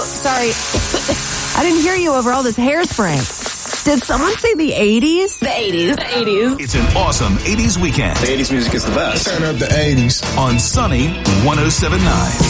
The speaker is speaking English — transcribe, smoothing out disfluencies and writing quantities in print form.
sorry. I didn't hear you over all this hairspray. Did someone say the 80s? The 80s. The 80s. It's an awesome 80s weekend. The 80s music is the best. Turn up the 80s. On Sunny 107.9.